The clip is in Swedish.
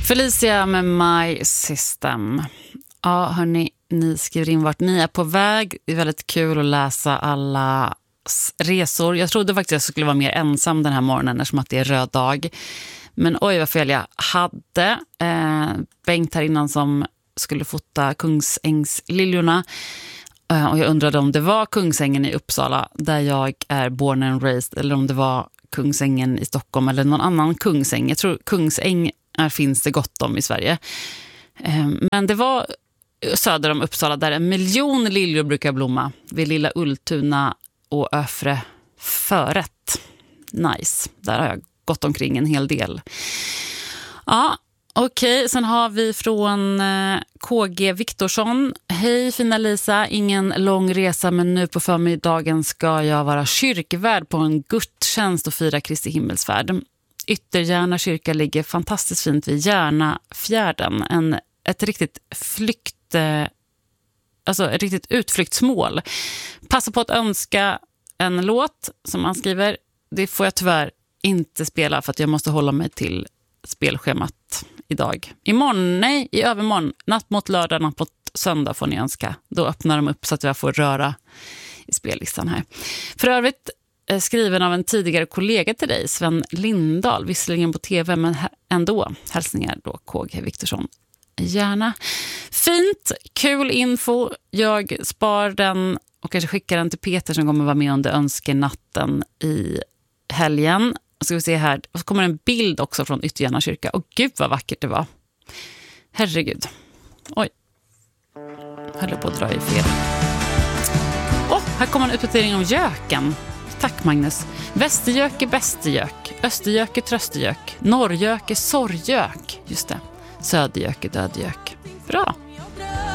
Felicia med My System. Ja, hörni, ni skriver in vart ni är på väg. Det är väldigt kul att läsa alla resor. Jag trodde faktiskt att jag skulle vara mer ensam den här morgonen eftersom att det är röd dag. Men oj vad fel jag hade. Bengt här innan som skulle fota Kungsängsliljorna. Och jag undrade om det var Kungsängen i Uppsala där jag är born and raised eller om det var Kungsängen i Stockholm eller någon annan Kungsäng. Jag tror Kungsäng finns det gott om i Sverige. Men det var söder om Uppsala där 1 miljon liljor brukar blomma vid Lilla Ultuna och Öfre Förrätt. Nice. Där har jag gått omkring en hel del. Ja, okej. Sen har vi från KG Viktorsson. Hej fina Lisa, ingen lång resa men nu på förmiddagen ska jag vara kyrkvärd på en gudstjänst och fira Kristi himmelsfärd. Ytterjärna kyrka ligger fantastiskt fint vid Järnafjärden. Ett riktigt ett riktigt utflyktsmål. Passa på att önska en låt som man skriver. Det får jag tyvärr inte spela för att jag måste hålla mig till spelschemat idag. I övermorgon, natt mot lördag, natt mot söndag får ni önska. Då öppnar de upp så att jag får röra i spellistan här. För övrigt skriven av en tidigare kollega till dig, Sven Lindahl, visserligen på tv men ändå. Hälsningar då, KG Viktorsson. Gärna. Fint, kul info. Jag spar den och kanske skickar den till Peter som kommer vara med under önskenatten i helgen. Ska vi se här. Och så kommer en bild också från Ytterjärna kyrka. Och gud vad vackert det var. Herregud. Oj. Höll på att dra i fel. Här kommer en uppdatering om göken. Tack Magnus. Västergök är bästergök. Östergök är tröstergök. Norrgök är sorrgök. Just det. Södergök är dödgök. Bra.